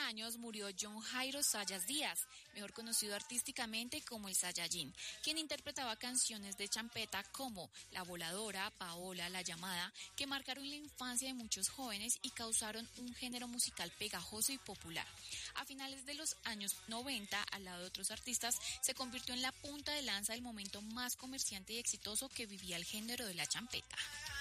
años murió John Jairo Zayas Díaz, mejor conocido artísticamente como el Saiyajin, quien interpretaba canciones de champeta como La Voladora, Paola, La Llamada, que marcaron la infancia de muchos jóvenes y causaron un género musical pegajoso y popular. A finales de los años 90, al lado de otros artistas, se convirtió en la punta de lanza del momento más comerciante y exitoso que vivía el género de la champeta.